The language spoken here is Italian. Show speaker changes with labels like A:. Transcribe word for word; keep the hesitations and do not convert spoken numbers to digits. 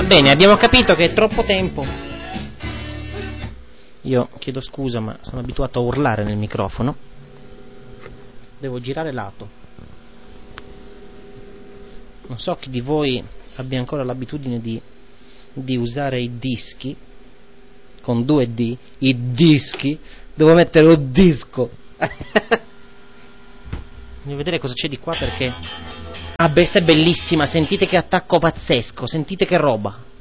A: bene, abbiamo capito che è troppo tempo. Io chiedo scusa, ma sono abituato a urlare nel microfono. Devo girare lato. Non so chi di voi abbia ancora l'abitudine di, di usare i dischi con due D, i dischi. Devo mettere un disco. Voglio vedere cosa c'è di qua perché... Ah, questa è bellissima, sentite che attacco pazzesco, sentite che roba.